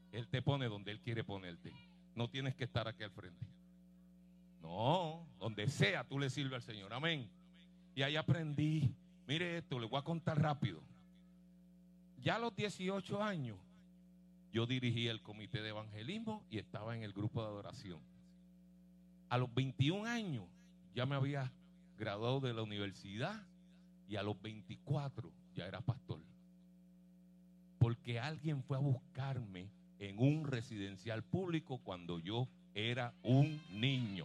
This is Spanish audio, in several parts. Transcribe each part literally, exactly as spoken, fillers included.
Él te pone donde Él quiere ponerte. No tienes que estar aquí al frente. No, donde sea tú le sirves al Señor. Amén. Y ahí aprendí. Mire esto, le voy a contar rápido. Ya a los dieciocho años, yo dirigía el comité de evangelismo y estaba en el grupo de adoración. A los veintiún años ya me había graduado de la universidad y a los veinticuatro ya era pastor. Porque alguien fue a buscarme en un residencial público cuando yo era un niño.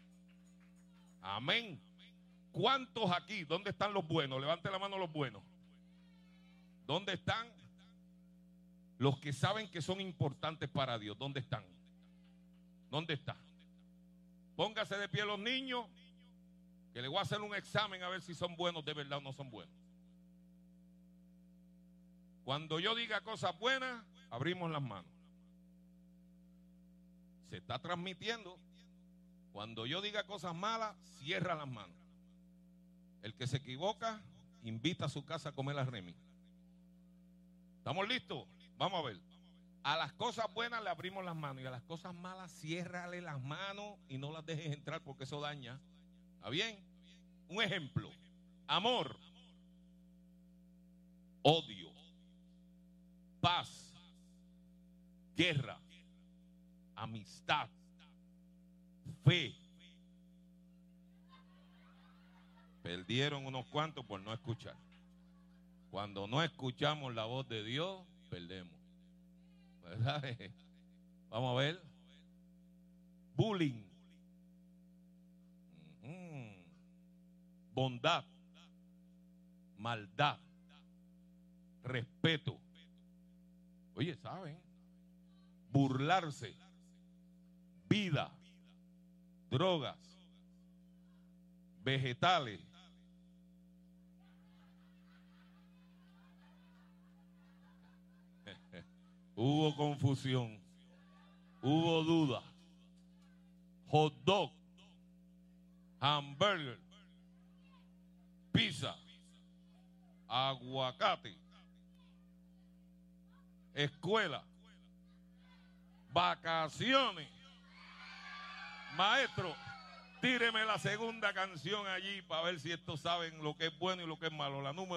Amén. ¿Cuántos aquí? ¿Dónde están los buenos? Levante la mano los buenos. ¿Dónde están los que saben que son importantes para Dios? ¿Dónde están? ¿Dónde están? Póngase de pie los niños, que les voy a hacer un examen a ver si son buenos de verdad o no son buenos. Cuando yo diga cosas buenas, abrimos las manos. Se está transmitiendo. Cuando yo diga cosas malas, cierra las manos. El que se equivoca, invita a su casa a comer la remi. ¿Estamos listos? Vamos a ver. A las cosas buenas le abrimos las manos y a las cosas malas ciérrale las manos y no las dejes entrar porque eso daña. ¿Está bien? Un ejemplo. Amor, odio, paz, guerra, amistad, fe. Perdieron unos cuantos por no escuchar. Cuando no escuchamos la voz de Dios, perdemos. ¿Verdad? Vamos a ver. Bullying. Uh-huh. Bondad. Maldad. Respeto. Oye, ¿saben? Burlarse. Vida. Drogas. Vegetales. Hubo confusión, hubo duda. Hot dog, hamburger, pizza, aguacate, escuela, vacaciones. Maestro, tíreme la segunda canción allí para ver si estos saben lo que es bueno y lo que es malo. La número